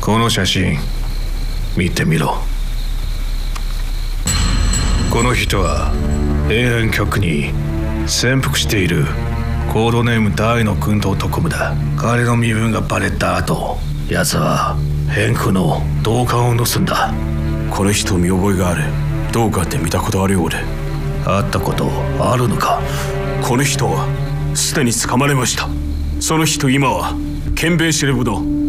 この写真見てみろ。この人は永遠局に潜伏しているコードネーム大野君と男だ。彼の身分がバレた後、奴は変空の銅管を盗んだ。 この人見覚えがある。どうかって見たことあるようで。 会ったことあるのか？ この人はすでに捕まれました。その人今はケンベイシレブの